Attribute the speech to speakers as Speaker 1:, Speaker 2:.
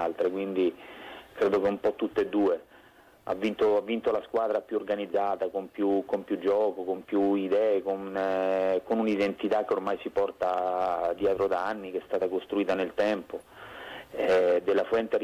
Speaker 1: altre, quindi credo che un po' tutte e due. Ha vinto la squadra più organizzata, con più gioco, con più idee, con un'identità che ormai si porta dietro da anni, che è stata costruita nel tempo. De La Fuente